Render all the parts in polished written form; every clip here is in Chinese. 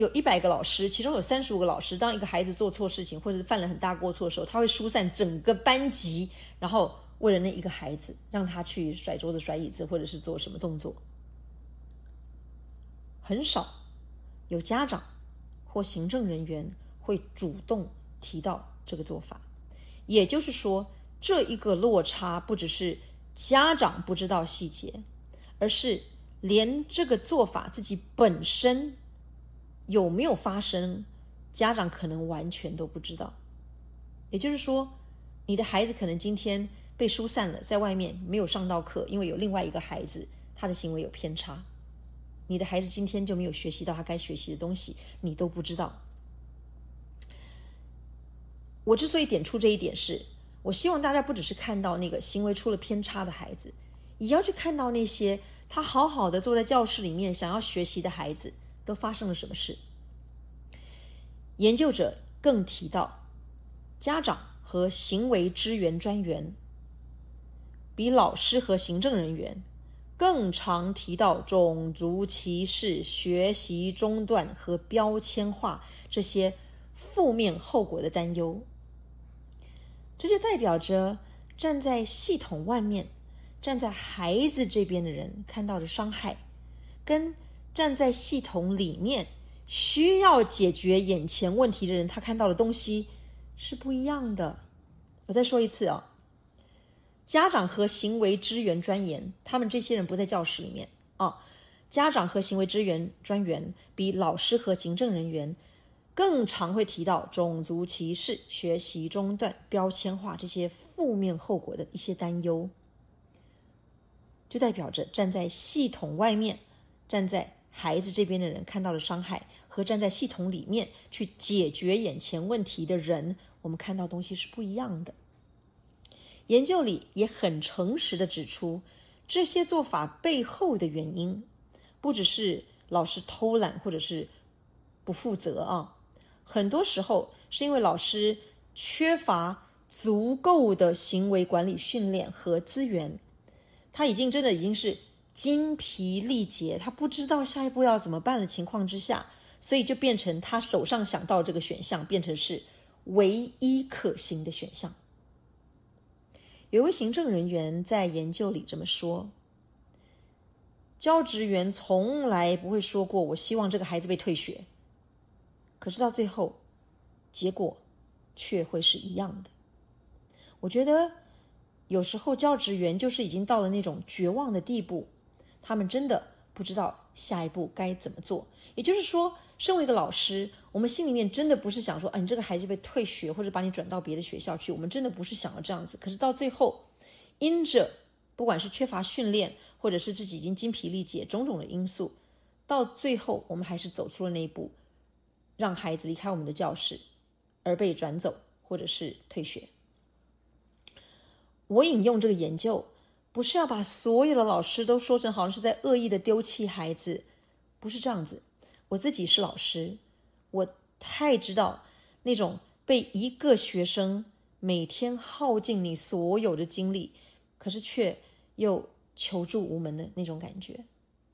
有100个老师，其中有35个老师，当一个孩子做错事情或者是犯了很大过错的时候，他会疏散整个班级，然后为了那一个孩子，让他去甩桌子、甩椅子，或者是做什么动作。很少有家长或行政人员会主动提到这个做法。也就是说，这一个落差不只是家长不知道细节，而是连这个做法自己本身有没有发生，家长可能完全都不知道。也就是说，你的孩子可能今天被疏散了，在外面没有上到课，因为有另外一个孩子他的行为有偏差，你的孩子今天就没有学习到他该学习的东西，你都不知道。我之所以点出这一点，是我希望大家不只是看到那个行为出了偏差的孩子，也要去看到那些他好好的坐在教室里面想要学习的孩子都发生了什么事。研究者更提到，家长和行为支援专员比老师和行政人员更常提到种族歧视、学习中断和标签化这些负面后果的担忧。这就代表着站在系统外面，站在孩子这边的人看到的伤害，跟站在系统里面需要解决眼前问题的人他看到的东西是不一样的。我再说一次啊，家长和行为支援专员，他们这些人不在教室里面啊。家长和行为支援专员比老师和行政人员更常会提到种族歧视、学习中断、标签化这些负面后果的一些担忧，就代表着站在系统外面，站在孩子这边的人看到的伤害，和站在系统里面去解决眼前问题的人，我们看到东西是不一样的。研究里也很诚实地指出，这些做法背后的原因，不只是老师偷懒或者是不负责啊，很多时候是因为老师缺乏足够的行为管理训练和资源，他真的已经是精疲力竭，他不知道下一步要怎么办的情况之下，所以就变成他手上想到这个选项变成是唯一可行的选项。有位行政人员在研究里这么说，教职员从来不会说过我希望这个孩子被退学，可是到最后结果却会是一样的。我觉得有时候教职员就是已经到了那种绝望的地步，他们真的不知道下一步该怎么做。也就是说，身为一个老师，我们心里面真的不是想说你这个孩子被退学或者把你转到别的学校去，我们真的不是想要这样子。可是到最后，因着不管是缺乏训练，或者是自己已经精疲力竭种种的因素，到最后我们还是走出了那一步，让孩子离开我们的教室，而被转走或者是退学。我引用这个研究，不是要把所有的老师都说成好像是在恶意的丢弃孩子，不是这样子。我自己是老师，我太知道那种被一个学生每天耗尽你所有的精力，可是却又求助无门的那种感觉。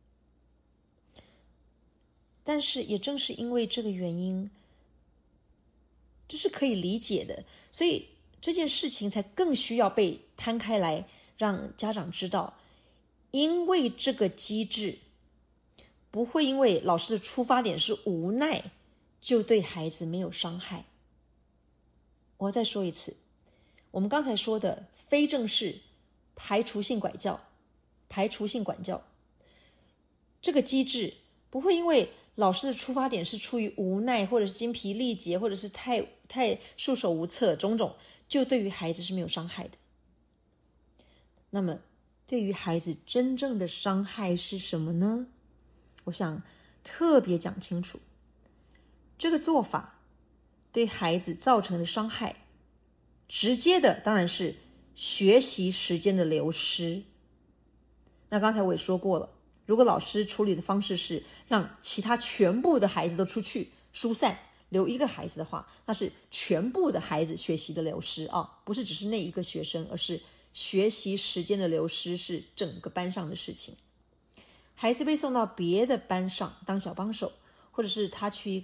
但是也正是因为这个原因，这是可以理解的，所以这件事情才更需要被摊开来，让家长知道，因为这个机制不会因为老师的出发点是无奈，就对孩子没有伤害。我再说一次，我们刚才说的非正式排除性管教，这个机制不会因为老师的出发点是出于无奈，或者是精疲力竭，或者是太束手无策种种，就对于孩子是没有伤害的。那么对于孩子真正的伤害是什么呢？我想特别讲清楚，这个做法对孩子造成的伤害，直接的当然是学习时间的流失。那刚才我也说过了，如果老师处理的方式是让其他全部的孩子都出去疏散，留一个孩子的话，那是全部的孩子学习的流失啊，不是只是那一个学生，而是学习时间的流失是整个班上的事情。孩子被送到别的班上当小帮手，或者是他去一个